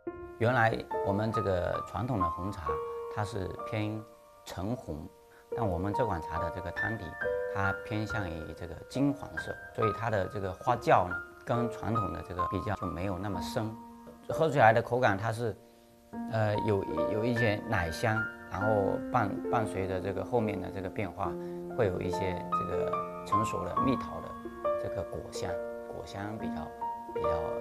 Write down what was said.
原来我们这个传统的红茶，它是偏橙红，但我们这款茶的这个汤底，它偏向于这个金黄色，所以它的这个发酵呢，跟传统的这个比较就没有那么深，喝出来的口感它是，有一些奶香，然后伴随着这个后面的这个变化，会有一些这个成熟的蜜桃的这个果香比较